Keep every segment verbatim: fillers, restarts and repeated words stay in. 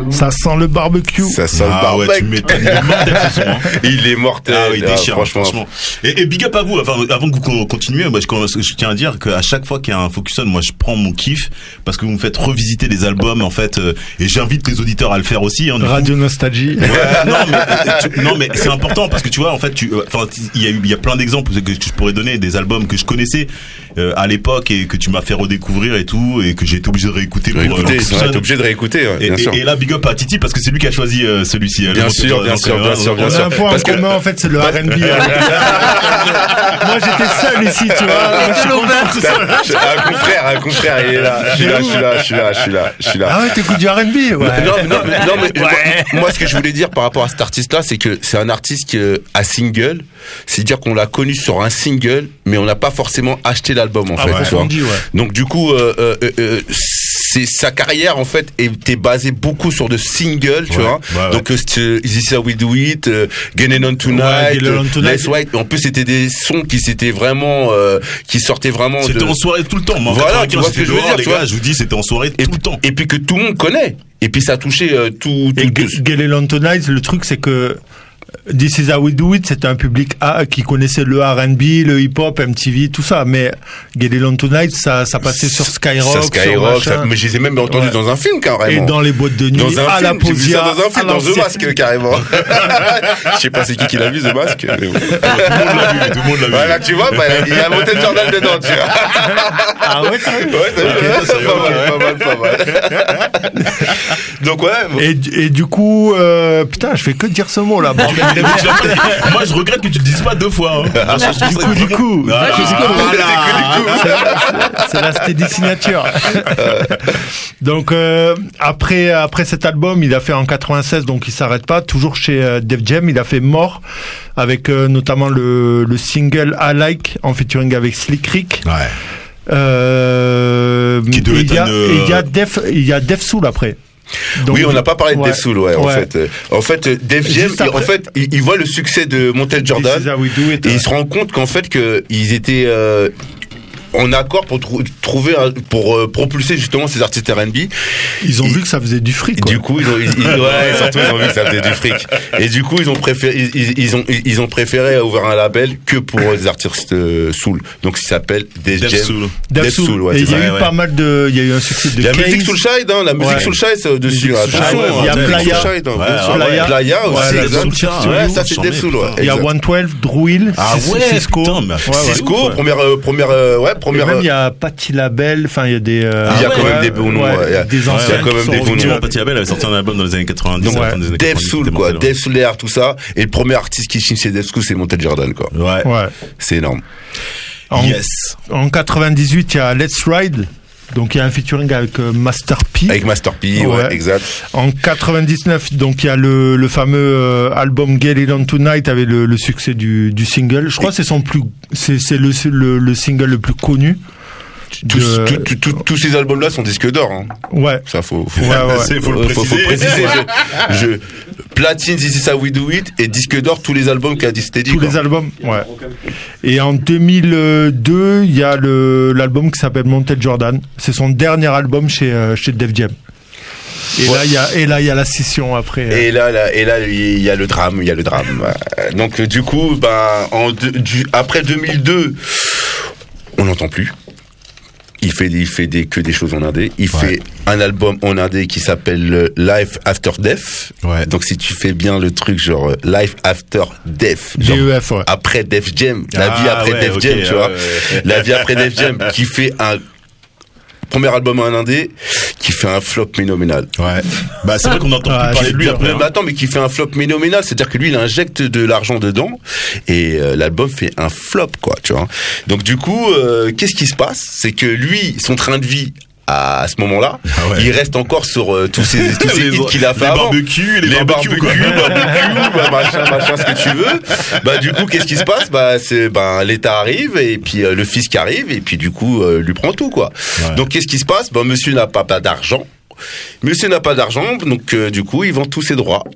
Ça sent le barbecue. Ça sent ah, le barbecue. Ouais, tu m'étonnes. Il est mortel ce son. Hein. Il est mortel. Ah oui, déchirant, franchement. franchement. Et, et big up à vous. Enfin, avant que vous continuiez, bah, je, je tiens à dire qu'à chaque fois qu'il y a un Focus On, moi je prends mon kiff parce que vous me faites revisiter des albums en fait, euh, et j'invite les auditeurs à le faire aussi. Hein, Radio coup. Nostalgie. Ouais, non mais tu, non mais c'est important parce que tu vois en fait, tu, enfin il y a eu il y a plein d'exemples que je pourrais donner des albums que je connaissais euh, à l'époque et que tu m'as fait redécouvrir et tout et que j'ai été obligé de réécouter. Pour, réécouter, euh, t'es obligé de réécouter. Ouais, et, bien et, sûr. et là big up à Titi parce que c'est lui qui a choisi euh, celui-ci. Bien sûr, bien sûr, bien sûr, bien sûr. On a un point parce en commun que... en fait, c'est le R and B. Moi j'étais seul ici, tu vois. Moi, je suis content. Un confrère, un confrère, il est là. Je suis là, je suis là, je suis là, je suis là, je suis là. Ah ouais, t'écoutes du R and B, ouais. Non, non, mais, non, mais ouais. moi, moi, ce que je voulais dire par rapport à cet artiste-là, c'est que c'est un artiste qui a single, c'est-à-dire qu'on l'a connu sur un single, mais on n'a pas forcément acheté l'album en ah fait. Ouais, tu vois. Dit, ouais. Donc du coup, euh, euh, euh, c'est sa carrière en fait était basée beaucoup sur de singles, tu ouais, vois. Ouais, Donc ouais. euh, This Is How We Do It, uh, Getting On Tonight, ouais, on tonight. Let's White. En plus, c'était des sons qui s'étaient vraiment, euh, qui sortaient vraiment. C'était de... en soirée tout le temps. Moi, voilà, tu vois ce que je veux dire, les tu gars, vois. je vous dis, c'était en soirée et tout le temps. Et puis que tout le monde connaît. Et puis ça touchait euh, tout. Et tout, tout... Get It On Tonight, le truc c'est que This Is How We Do It, c'était un public A qui connaissait le R and B, le hip-hop, M T V, tout ça. Mais Get It On Tonight, ça, ça passait sur Skyrock, ça, Skyrock, sur ça, mais je les ai même entendus ouais. dans un film carrément. Et dans les boîtes de nuit, dans un à film, la Posia, j'ai vu ça dans un film, dans The Mask carrément. Je sais pas c'est qui qui l'a vu The Mask. Mais bon. Tout le monde l'a vu, tout le monde l'a vu. Voilà, tu vois, bah, il y a Montel Jordan dedans, tu vois. Ah ouais, ça ouais, ça okay, pas, mal, pas mal, pas mal. Donc ouais. Bon. Et, et du coup, euh, putain, je fais que dire ce mot là. Bon, moi, je regrette que tu le dises pas deux fois. Hein. Ah, du coup, du coup, ah, c'est la steady signature. Donc euh, après après cet album, il a fait en quatre-vingt-seize, donc il s'arrête pas. Toujours chez euh, Def Jam, il a fait More avec euh, notamment le le single I Like en featuring avec Slick Rick. Ouais. Euh, Qui devait il y a être une... il y a Def il y a Def Soul après. Donc, oui, on n'a pas parlé de ouais, Def Soul, ouais, en ouais. fait. En fait, Def Jam, il, en fait, il, il voit le succès de Montel Jordan it, et ouais. il se rend compte qu'en fait que ils étaient euh, en accord pour trou- trouver un, pour euh, propulser justement ces artistes R and B. Ils ont et, vu que ça faisait du fric. Quoi. Du coup, ils ont, ils, ils, ouais, surtout ils ont vu que ça faisait du fric. Et du coup, ils ont préféré, ils, ils ont, ils ont préféré ouvrir un label que pour des artistes euh, soul. Donc, il s'appelle Def Jam. Def Soul. Def Soul. Soul ouais, et il y a eu ouais. pas mal de, il y a eu un succès de. La Case. musique Soulchild, hein, la musique ouais. Soulchild dessus. Attention, il y a Playa. Playa, Playa aussi. Ouais, ça c'est Def Soul. Il y a one twelve, Drouil, Cisco. Cisco, première, première, ouais, première. Même il y a Patti Labelle, enfin il y a des euh, il y a quand même des bons noms, ouais, ouais, des anciens, il y a quand même des bons noms. Patti Labelle avait sorti un album dans les années quatre-vingt-dix, donc, à la fin des années Def Soul quoi, Def Soul tout ça, et le premier artiste qui signe chez Def Soul c'est Montel Jordan quoi. Ouais. Ouais. C'est énorme. En, yes. En quatre-vingt-dix-huit, il y a Let's Ride. Donc il y a un featuring avec euh, Master P. Avec Master P, ouais, ouais exact. En quatre-vingt-dix-neuf, donc il y a le, le fameux euh, album Get It On Tonight avec le, le succès du, du single. Je crois que c'est son plus, c'est, c'est le, le, le single le plus connu. Tous, de... tout, tout, tout, tous ces albums-là sont disques d'or. Hein. Ouais. Ça faut, faut, ouais, ouais. C'est, faut, le faut, faut préciser. je, je, platine, This Is How We Do It et disque d'or tous les albums qu'a dit Steady. Tous quoi. les albums, ouais. Et en deux mille deux, il y a le l'album qui s'appelle Montel Jordan. C'est son dernier album chez euh, chez Def Jam. Et ouais. là, il y a, et là, il y a la scission après. Et là, là, et là, il y a le drame, il y a le drame. Donc, du coup, ben, en de, du, après deux mille deux, on n'entend plus. Il fait, il fait des, que des choses en indé. Il ouais. fait un album en indé qui s'appelle Life After Death. Ouais. Donc, si tu fais bien le truc, genre, Life After Death. G E F, ouais. Après Def Jam. La ah, vie après ouais, Def okay, Jam, tu vois. Ouais, ouais. La vie après Def Jam, qui fait un premier album en indé, qui fait un flop phénoménal. Ouais. Bah, c'est vrai qu'on entend ah, plus parler de lui après. Mais, mais attends, mais qui fait un flop phénoménal, c'est-à-dire que lui, il injecte de l'argent dedans, et euh, l'album fait un flop, quoi, tu vois. Donc, du coup, euh, qu'est-ce qui se passe? C'est que lui, son train de vie, à ce moment-là, ah ouais. il reste encore sur euh, tous ces, tous ces hits qu'il a fait les avant. Barbecues, les, les barbecues, barbecues, barbecues, bah, machin, machin, ce que tu veux. Bah, du coup, qu'est-ce qui se passe? Bah, c'est, bah, l'État arrive, et puis, euh, le fisc arrive, et puis, du coup, euh, lui prend tout, quoi. Ouais. Donc, qu'est-ce qui se passe? Bah, monsieur n'a pas, pas d'argent. Monsieur n'a pas d'argent, donc, euh, du coup, il vend tous ses droits.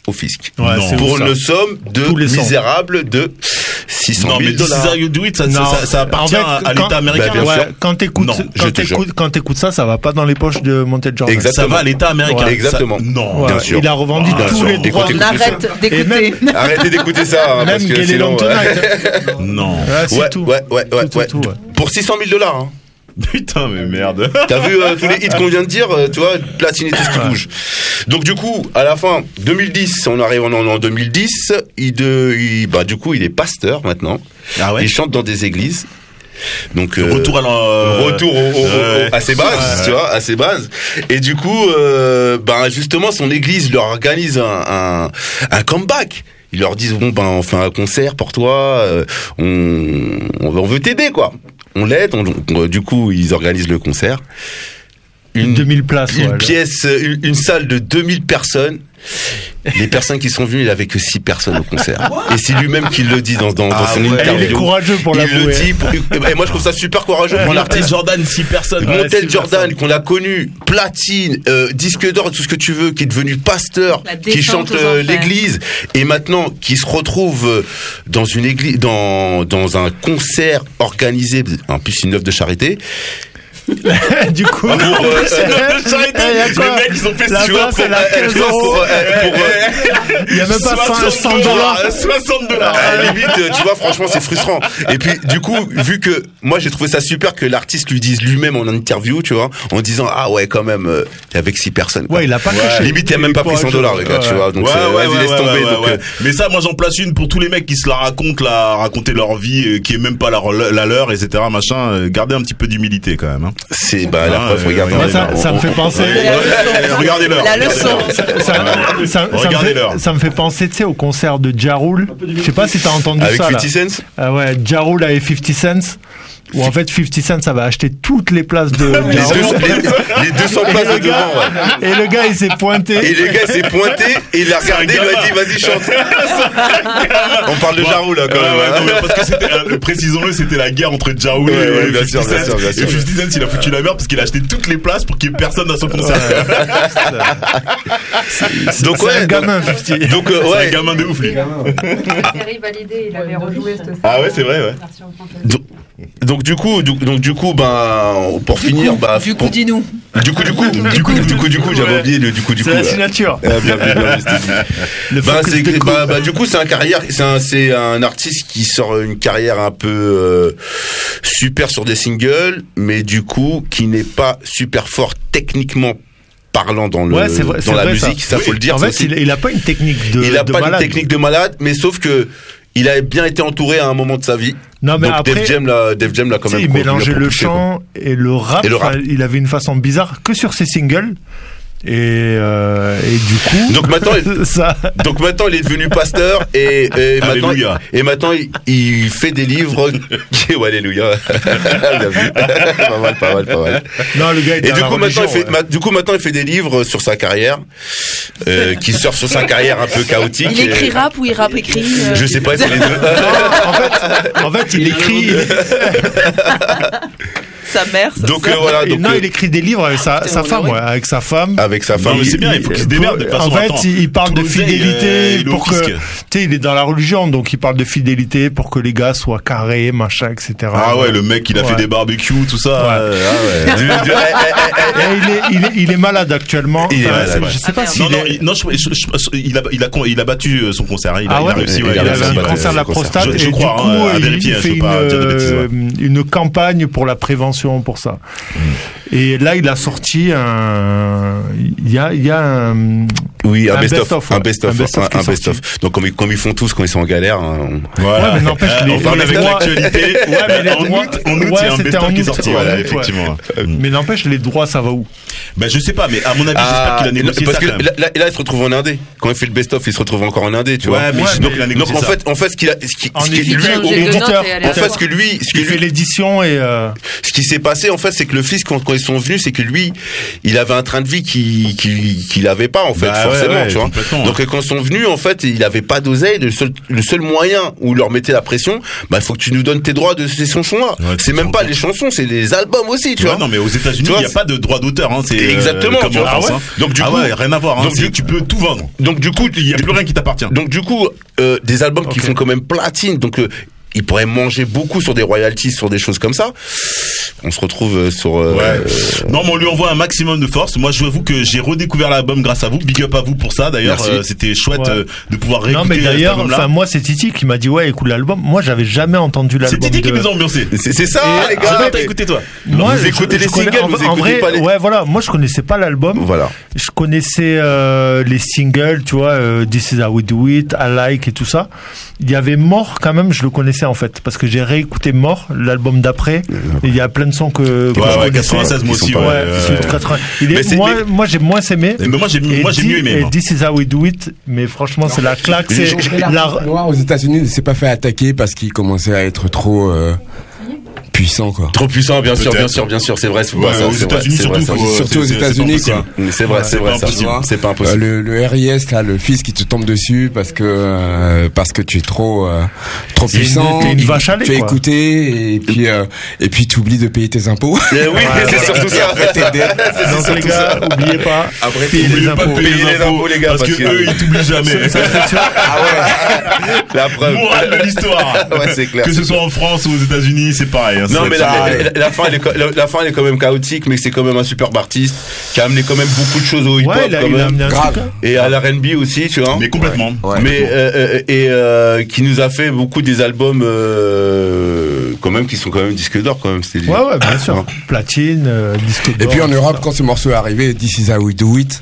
au fisc. Ouais, c'est pour où, ça une somme de Tous les cent. misérable de six cent mille dollars. Non, mais This Is How You Do It, ça, ça, ça, ça appartient en fait, à, à quand, l'État américain. Bah, bien ouais, sûr. quand t'écoutes, Non, je quand te jure. t'écoutes, quand t'écoutes ça, ça va pas dans les poches de Montel Jordan. Exactement. Ça va à l'État américain. Ouais, exactement. Ça- non. Ouais, bien sûr. Il a revendu Bien tous sûr. les droits. Écoutez, On arrête Et d'écouter. même, Arrêtez d'écouter ça, hein, parce même que Kelly sinon, Long ouais. Tonight. Non. Ouais, c'est Ouais, tout. ouais, ouais, ouais, Tout, ouais. tout, tout, ouais. Pour six cent mille dollars, hein. Putain, mais merde. T'as vu euh, tous les hits qu'on vient de dire, euh, tu vois, platine et tout ce qui bouge. Donc du coup, à la fin, deux mille dix, on arrive en, en deux mille dix, il, de, il, bah du coup, il est pasteur maintenant. Ah ouais. Il chante dans des églises. Donc euh, Retour à l'en- retour au, au- au- Ouais. à ses bases, Ouais. tu vois, à ses bases. Et du coup, euh, ben justement, son église leur organise un, un, un comeback. Ils leur disent bon ben on fait un concert pour toi, euh, on, on veut t'aider quoi. On l'aide, on, on- du coup ils organisent le concert. Une, deux mille places. une ouais, pièce, une, une salle de deux mille personnes. Les personnes qui sont venues, il avait que six personnes au concert. Et c'est lui-même qui le dit dans, dans, dans Ah son ouais. interview. Il est courageux pour Il l'avouer. le dit. Pour- et moi je trouve ça super courageux pour Montel l'artiste. Jordan, six personnes. Ouais, Montel six Jordan, personnes. qu'on a connu platine, euh, disque d'or, tout ce que tu veux, qui est devenu pasteur, La qui descente chante aux euh, enfers. l'église, et maintenant qui se retrouve euh, dans une église, dans dans un concert organisé, en plus une œuvre de charité. Du coup, Pour, euh, c'est de charité. Les mecs, ils ont fait La ce choix place, elle a euh, quinze tu vois, euros. pour, euh, pour, euh, Il y a même pas cent dollars. soixante dollars. à la limite, euh, tu vois, franchement, c'est frustrant. Et puis, du coup, vu que moi, j'ai trouvé ça super que l'artiste lui dise lui-même en interview, tu vois, en disant ah ouais, quand même, euh, avec six personnes. quoi. Ouais, il a pas Ouais. caché. Limite, il a même pas pris cent dollars, le gars, tu vois. Donc, Ouais, euh, ouais, vas-y, ouais, laisse ouais, tomber. ouais, donc, ouais. euh, Mais ça, moi, j'en place une pour tous les mecs qui se la racontent, la, raconter leur vie, euh, qui est même pas leur, la leur, et cetera, machin. euh, Gardez un petit peu d'humilité, quand même, hein. c'est, bah, la Ah, preuve, euh, regarde. Moi, ça, on- ça me on- fait penser. Euh, Regardez-leur. La leçon. Ça, ça, ça, ça me Regardez-leur. fait, ça me fait penser, tu sais, au concert de Ja Rule. Je sais pas si t'as entendu Avec ça. là. cinquante cents? Ah ouais, Ja Rule avec cinquante cents. Où en fait cinquante cents ça va acheter toutes les places de Les Ja deux, Rule. les, les deux cents places de devant, ouais. Et le gars, il s'est pointé. Et le gars s'est pointé et il l'a regardé, il lui a dit vas-y chante. On parle de Ouais. Jarou là quand Ouais, même. ouais, hein. non, mais parce que c'était, euh, précisons-le, c'était la guerre entre Ja Rule Ouais, ouais, et bien sûr, cinquante bien sûr, bien Cent. sûr. Et cinquante Cent, il a foutu la merde parce qu'il a acheté toutes les places pour qu'il y ait personne à son concert. Donc C'est ouais, un gamin, cinquante. donc euh, C'est un ouais. gamin de ouf, lui. La série validée, il avait rejoué cette Ah ouais, c'est vrai, ouais. version française. Donc, donc du coup, du, donc du coup, ben pour finir, bah Du coup, pour- dis-nous. du coup, du coup, du coup, du coup, du coup, j'avais Ouais. oublié le du coup, du coup. C'est la ouais. signature. Ah, bien vu, bien vu, c'était dit. Le Bah, focus c'est, de coup. bah, bah, du coup, c'est un carrière, c'est un, c'est un artiste qui sort une carrière un peu euh, super sur des singles, mais du coup, qui n'est pas super fort techniquement parlant dans le Ouais, c'est vrai, c'est dans la vrai, musique, ça, ça. faut le dire. En ça fait, aussi. il, il a pas une technique de. il a de pas malade. une technique de malade, mais sauf que il a bien été entouré à un moment de sa vie. Non, mais Donc après. Def Jam l'a, Def Jam l'a quand Tu sais, même. il mélangeait lui a le propulsé, quoi. chant et le rap. Et le rap. Enfin, il avait une façon bizarre que sur ses singles. Et, euh, et du coup. Donc maintenant, il- ça. Donc maintenant, il est devenu pasteur et, et maintenant, Alléluia. et maintenant, il, il fait des livres. Ouais, alléluia. Bien vu. Pas mal, pas mal, pas mal. Non, le gars. est Et dans du la coup, maintenant, il fait, religion, ouais. ma- du coup, maintenant, il fait des livres sur sa carrière, euh, qui surfent sur sa carrière un peu chaotique. Il écrit Et- rap ou il rap écrit euh, Je sais pas, c'est les deux. en fait, en fait, il écrit. Sa mère, sa Donc, sœur. euh, voilà. Et Donc, non, euh, il écrit des livres avec sa, Putain, sa on femme, aurait- ouais, avec sa femme. avec sa Non, femme. mais c'est bien, il faut qu'il se démerde de toute façon. En fait, attends. il, il parle de Tout l'oseille, fidélité euh, il est au pour que, fisc. tu sais, il est dans la religion, donc il parle de fidélité pour que les gars soient carrés, machin, et cetera. Ah ouais, le mec, il a fait Ouais. des barbecues, tout ça. Ouais. euh, Ah ouais. Du- du- eh, eh, eh, Et il, est, il, est, il est malade actuellement. Il est Enfin, malade, c'est- ouais. je sais pas Ah, s'il Non, non, est. il, non, je, je- je- il, a, il, a, il a battu euh, son concert. hein. Il a, Ah il ouais, a réussi. il ouais, a il a il réussi, avait un réussi, ouais. cancer de la ouais, prostate je- je et crois, du coup hein, à il, vérifier, il je fait veux une, pas dire de bêtises, ouais. euh, une campagne pour la prévention pour ça. Et là il a sorti un, il y a, il y a un, Oui, un Un best-of, best-of, un ouais. best-of, Un best-of qui un est best-of. Donc comme, ils- comme ils font tous quand ils sont en galère. hein, on- Voilà. Ouais, mais n'empêche, Euh, les- on parle les avec droits- l'actualité. Ouais, mais les en droits- août, en août, ouais, il y a un c'était best-of en qui est août, sorti. ouais, Voilà, ouais. effectivement. mais n'empêche les droits ça va où? Ben, je sais pas, mais à mon avis, j'espère qu'il a négocié parce ça que quand même. là, là, là, il se retrouve en indé. Quand il fait le best-of, il se retrouve encore en indé, tu vois. Ouais, mais Ouais, je- mais- donc il a Donc négocié en ça. fait, en fait, ce qu'il a, ce qui, En ce qui éditeur, lui, j'ai au deux notes éditeur, et elle est en à fait, voir. ce que lui, ce que Il fait lui, l'édition et euh, ce qui s'est passé, en fait, c'est que le fils, quand, quand ils sont venus, c'est que lui, il avait un train de vie qu'il, qu'il, qu'il avait pas, en fait, Bah forcément. forcément, ouais, tu vois. Donc quand ils sont venus, en fait, il avait pas d'oseille. Le seul, le seul moyen où il leur mettait la pression, bah, il faut que tu nous donnes tes droits de ces chansons-là. Ouais, c'est même pas les chansons, c'est les albums aussi, tu ouais, vois. Non, mais aux États-Unis, il y a pas de droit d'auteur, hein. C'est exactement. Euh, comme en France, ah ouais. hein. Donc du ah coup, ouais, rien à voir. Hein. Donc du, tu peux tout vendre. Donc du coup, il y a plus rien qui t'appartient. Donc du coup, euh, des albums okay. qui font quand même platine. Donc euh, ils pourraient manger beaucoup sur des royalties, sur des choses comme ça. On se retrouve sur. Euh, ouais. euh... Non, mais on lui envoie un maximum de force. Moi, je vous que j'ai redécouvert l'album grâce à vous. Big up à vous pour ça. D'ailleurs, euh, c'était chouette ouais. euh, de pouvoir réécouter. Non, mais d'ailleurs, enfin, moi, c'est Titi qui m'a dit ouais, écoute l'album. Moi, j'avais jamais entendu l'album. C'est Titi de... qui nous a ambiancé. C'est ça, et les gars. Ah, t'as écouté toi. Moi, vous écoutez les singles, en, vous écoutez en vrai, pas les. Ouais, voilà. Moi, je connaissais pas l'album. Voilà. Je connaissais euh, les singles, tu vois, euh, This Is How We Do It, I Like et tout ça. Il y avait Mort quand même. Je le connaissais en fait parce que j'ai réécouté Mort, l'album d'après. Et il y a plein de sons que. Ouais, ouais, quatre-vingt-seize moi aussi. Ouais, ouais, quatre-vingts. Il est, moi, mais... moi j'ai moins aimé. Mais moi j'ai, moi j'ai mieux aimé. Et This Is How We Do It, mais franchement c'est la claque. C'est la noir aux États-Unis ne s'est pas fait attaquer parce qu'il commençait à être trop. Euh... puissant quoi. Trop puissant, bien sûr, bien sûr, bien sûr, c'est vrai, c'est ouais, ça, aux États-Unis surtout, vrai, faut, surtout aux États-Unis quoi. C'est vrai, c'est vrai, c'est pas impossible. Le, le R I S là, le fils qui te tombe dessus parce que euh, parce que tu es trop euh, trop c'est puissant. Une, une vache à lait, tu as écouté et puis euh, et puis tu oublies de payer tes impôts. Oui, c'est surtout ça. Donc les gars, oubliez pas. Après payer les impôts, payer les impôts les gars, parce que eux ils t'oublient jamais. Ah ouais. La preuve. Morale de l'histoire. Ouais, c'est clair. Que ce soit en France ou aux États-Unis, c'est pareil. Non mais la fin elle est la, la fin elle est quand même chaotique, mais c'est quand même un superbe artiste qui a amené quand même beaucoup de choses au hip-hop ouais, quand même, grave, et à l'R and B aussi, tu vois. Mais complètement. Ouais. Mais euh, et euh, qui nous a fait beaucoup des albums euh, quand même qui sont quand même disques d'or quand même. C'était ouais ouais bien sûr. Platine, euh, disque d'or. Et puis en Europe quand ce morceau est arrivé, This Is How We Do It.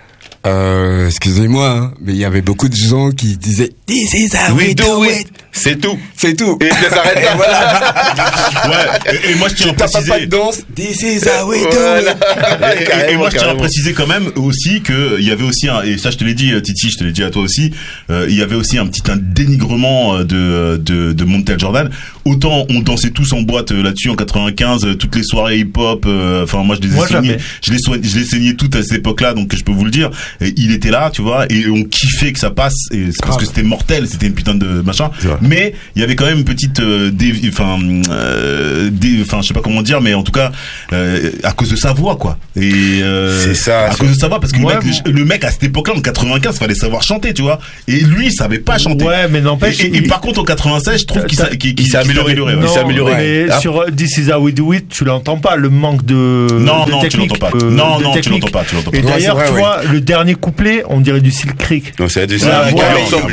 Euh, excusez-moi, hein, mais il y avait beaucoup de gens qui disaient This is how we, we do, do it. it. C'est tout. C'est tout. Et ça s'arrête là. Voilà. Ouais. Et, et moi je tiens à préciser. Pas de danse. This is how we do voilà. it. Et, et, et moi je tiens à préciser quand même aussi que il y avait aussi un, et ça je te l'ai dit Titi, je te l'ai dit à toi aussi, euh, il y avait aussi un petit un dénigrement de de de Montel Jordan. Autant on dansait tous en boîte là-dessus en quatre-vingt-quinze, toutes les soirées hip-hop. Enfin euh, moi je les ai moi, saignées, je les soignais, je les saignais toutes à cette époque-là, donc je peux vous le dire. Et il était là, tu vois, et on kiffait que ça passe, et c'est parce que c'était mortel, c'était une putain de machin. Mais il y avait quand même une petite, euh, enfin, euh, enfin, je sais pas comment dire, mais en tout cas, euh, à cause de sa voix, quoi. Et euh, c'est ça. À c'est... cause de sa voix, parce que ouais, le, mec, bon. le mec à cette époque-là, en quatre-vingt-quinze, fallait savoir chanter, tu vois. Et lui, il savait pas chanter. Ouais, mais n'empêche. Et, et, il... et par contre, en quatre-vingt-seize, je trouve qu'il, qu'il, qu'il, qu'il s'est amélioré. Ouais. Non, il s'est amélioré. Mais ah. sur This Is How We Do It, tu l'entends pas, le manque de. Non, de non, technique, tu l'entends pas. Euh, non, non, tu l'entends pas, tu l'entends pas. Et d'ailleurs, ouais, tu ouais. vois, le dernier couplet, on dirait du Silk Creek. Non, c'est du la voix,